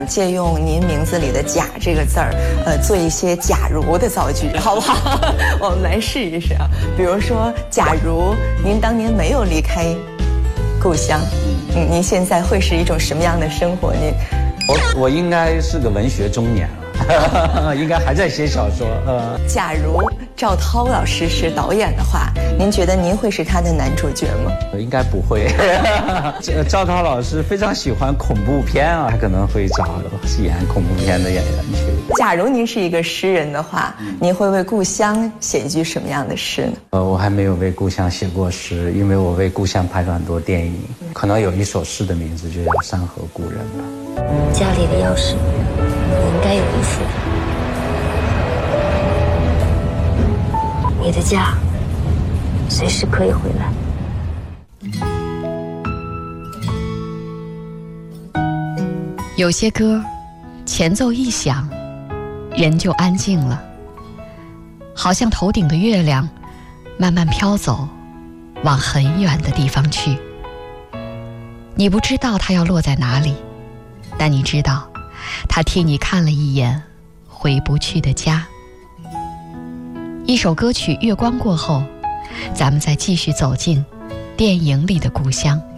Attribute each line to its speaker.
Speaker 1: 借用您名字里的“假”这个字儿，做一些假如的造句，好不好？我们来试一试啊。比如说，假如您当年没有离开故乡，您现在会是一种什么样的生活？
Speaker 2: 我应该是个文学中年了，应该还在写小说。
Speaker 1: 假如赵涛老师是导演的话，您觉得您会是他的男主角吗？
Speaker 2: 应该不会。赵涛老师非常喜欢恐怖片啊，他可能会找演恐怖片的演员去。
Speaker 1: 假如您是一个诗人的话，您会为故乡写一句什么样的诗呢？
Speaker 2: 我还没有为故乡写过诗，因为我为故乡拍了很多电影，可能有一首诗的名字就叫《山河故人》吧。
Speaker 3: 家里的钥匙你应该有一副，你的家随时可以回来。
Speaker 4: 有些歌前奏一响，人就安静了，好像头顶的月亮慢慢飘走，往很远的地方去。你不知道它要落在哪里，但你知道它替你看了一眼回不去的家。一首歌曲月光过后，咱们再继续走进电影里的故乡。